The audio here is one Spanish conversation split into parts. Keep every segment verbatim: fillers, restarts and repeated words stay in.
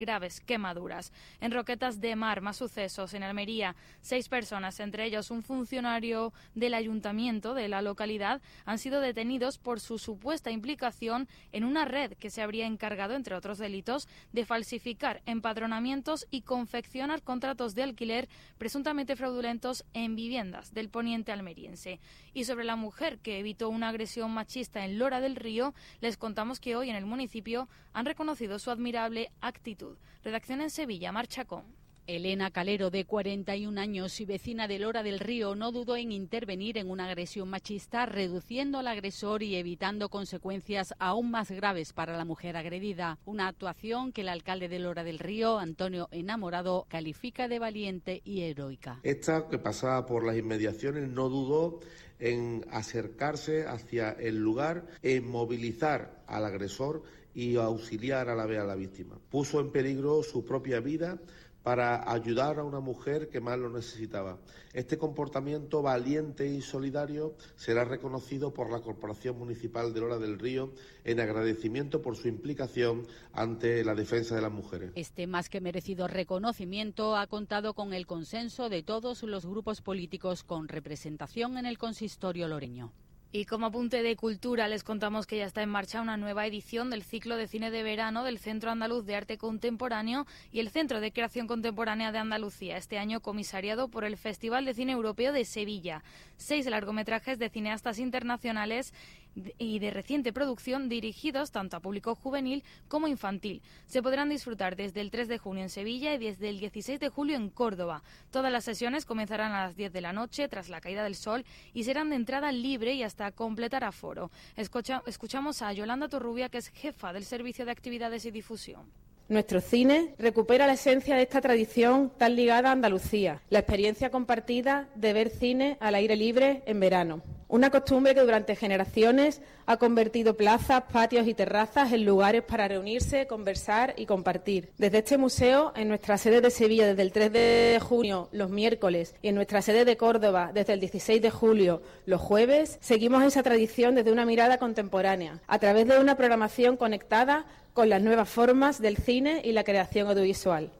graves quemaduras. En Roquetas de Mar, más sucesos. En Almería, seis personas, entre ellos un funcionario del ayuntamiento de la localidad, han sido detenidos por su supuesta implicación en una red que se habría encargado, entre otros delitos, de falsificar empadronamientos y confeccionar contratos de alquiler presuntamente fraudulentos en viviendas del poniente almeriense. Y sobre la mujer que evitó una agresión machista en Lora del Río, les contamos que hoy en el municipio han reconocido su admirable actitud. Redacción en Sevilla, Mar Chacón. Elena Calero, de cuarenta y un años y vecina de Lora del Río, no dudó en intervenir en una agresión machista, reduciendo al agresor y evitando consecuencias aún más graves para la mujer agredida. Una actuación que el alcalde de Lora del Río, Antonio Enamorado, califica de valiente y heroica. Esta, que pasaba por las inmediaciones, no dudó en acercarse hacia el lugar, en movilizar al agresor y auxiliar a la vez a la víctima. Puso en peligro su propia vida para ayudar a una mujer que más lo necesitaba. Este comportamiento valiente y solidario será reconocido por la Corporación Municipal de Lora del Río en agradecimiento por su implicación ante la defensa de las mujeres. Este más que merecido reconocimiento ha contado con el consenso de todos los grupos políticos con representación en el consistorio loreño. Y como apunte de cultura, les contamos que ya está en marcha una nueva edición del ciclo de cine de verano del Centro Andaluz de Arte Contemporáneo y el Centro de Creación Contemporánea de Andalucía, este año comisariado por el Festival de Cine Europeo de Sevilla. Seis largometrajes de cineastas internacionales y de reciente producción dirigidos tanto a público juvenil como infantil. Se podrán disfrutar desde el tres de junio en Sevilla y desde el dieciséis de julio en Córdoba. Todas las sesiones comenzarán a las diez de la noche tras la caída del sol y serán de entrada libre y hasta completar aforo. Escucha, escuchamos a Yolanda Torrubia, que es jefa del Servicio de Actividades y Difusión. Nuestro cine recupera la esencia de esta tradición tan ligada a Andalucía, la experiencia compartida de ver cine al aire libre en verano. Una costumbre que durante generaciones ha convertido plazas, patios y terrazas en lugares para reunirse, conversar y compartir. Desde este museo, en nuestra sede de Sevilla desde el tres de junio, los miércoles, y en nuestra sede de Córdoba desde el dieciséis de julio, los jueves, seguimos esa tradición desde una mirada contemporánea, a través de una programación conectada con las nuevas formas del cine y la creación audiovisual.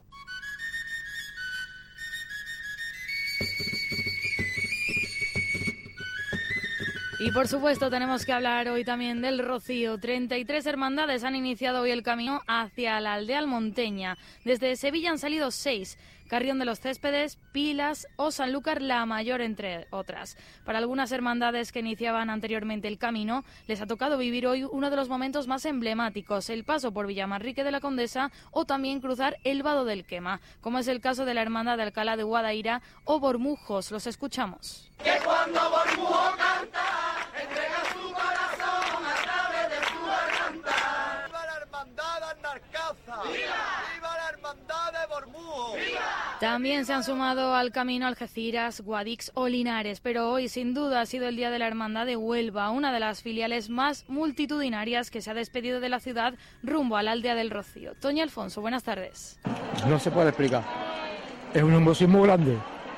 Y por supuesto tenemos que hablar hoy también del Rocío. treinta y tres hermandades han iniciado hoy el camino hacia la aldea almonteña. Desde Sevilla han salido seis: Carrión de los Céspedes, Pilas o Sanlúcar la Mayor, entre otras. Para algunas hermandades que iniciaban anteriormente el camino, les ha tocado vivir hoy uno de los momentos más emblemáticos, el paso por Villamarrique de la Condesa o también cruzar el Vado del Quema, como es el caso de la hermandad de Alcalá de Guadaira o Bormujos. Los escuchamos. Que cuando Bormujo canta, entrega su corazón a través de su garganta. ¡Viva la hermandad Anarcaza! ¡Viva! ¡Viva la hermandad de Bormujo! ¡Viva! También se han sumado al camino Algeciras, Guadix o Linares, pero hoy sin duda ha sido el día de la Hermandad de Huelva, una de las filiales más multitudinarias que se ha despedido de la ciudad rumbo a la aldea del Rocío. Toña Alfonso, buenas tardes. No se puede explicar. Es un emoción muy grande.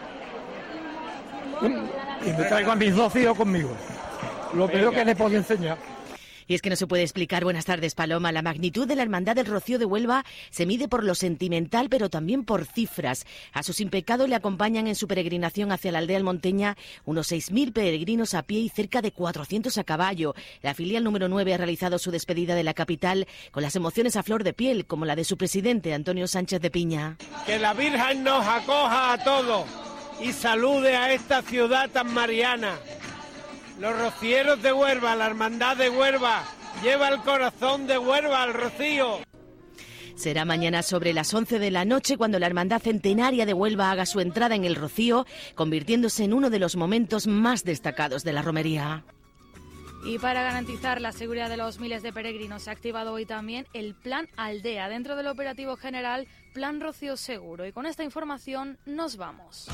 Y me traigo a mis dos hijos conmigo. Lo primero que les puedo enseñar. Y es que no se puede explicar, buenas tardes Paloma, la magnitud de la Hermandad del Rocío de Huelva se mide por lo sentimental, pero también por cifras. A sus impecados le acompañan en su peregrinación hacia la aldea almonteña unos seis mil peregrinos a pie y cerca de cuatrocientos a caballo. La filial número nueve ha realizado su despedida de la capital con las emociones a flor de piel, como la de su presidente, Antonio Sánchez de Piña. Que la Virgen nos acoja a todos y salude a esta ciudad tan mariana. Los rocieros de Huelva, la hermandad de Huelva, lleva el corazón de Huelva al Rocío. Será mañana sobre las once de la noche cuando la Hermandad Centenaria de Huelva haga su entrada en el Rocío, convirtiéndose en uno de los momentos más destacados de la romería. Y para garantizar la seguridad de los miles de peregrinos se ha activado hoy también el Plan Aldea dentro del operativo general Plan Rocío Seguro. Y con esta información nos vamos.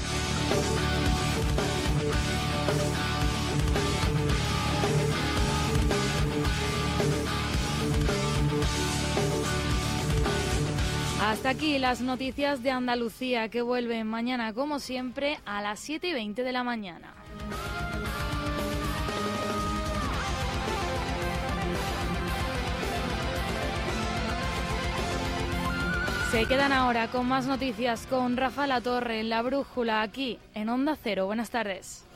Hasta aquí las noticias de Andalucía, que vuelven mañana como siempre a las siete y veinte de la mañana. Se quedan ahora con más noticias con Rafa Latorre en La Brújula, aquí en Onda Cero. Buenas tardes.